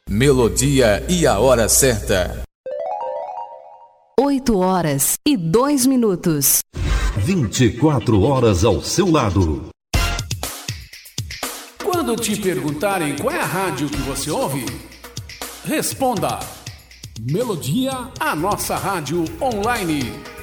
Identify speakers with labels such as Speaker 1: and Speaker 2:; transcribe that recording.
Speaker 1: Melodia e a hora certa.
Speaker 2: 8h02.
Speaker 3: 24 horas ao seu lado.
Speaker 4: Quando te perguntarem qual é a rádio que você ouve, responda: Melodia, a nossa rádio online.